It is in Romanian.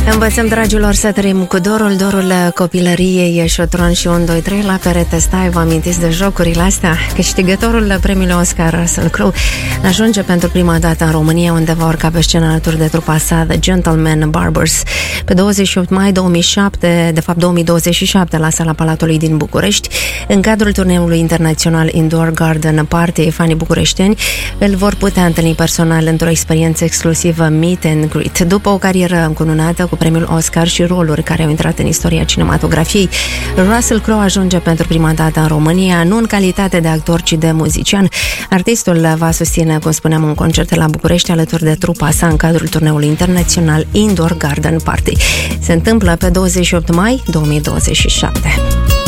Învățăm, dragilor, să trăim cu dorul copilăriei, Eșotron și 1, 2, 3 la perete. Stai, vă amintiți de jocurile astea? Câștigătorul premiului Oscar, Russell Crowe, ajunge pentru prima dată în România, unde va urca pe scenă alături de trupa sa The Gentlemen Barbers pe 28 mai 2027 la Sala Palatului din București. În cadrul turneului internațional Indoor Garden Party, fanii bucureșteni îl vor putea întâlni personal într-o experiență exclusivă meet and greet. După o carieră încununată cu premiul Oscar și roluri care au intrat în istoria cinematografiei, Russell Crowe ajunge pentru prima dată în România, nu în calitate de actor, ci de muzician. Artistul va susține, cum spuneam, un concert la București alături de trupa sa în cadrul turneului internațional Indoor Garden Party. Se întâmplă pe 28 mai 2027.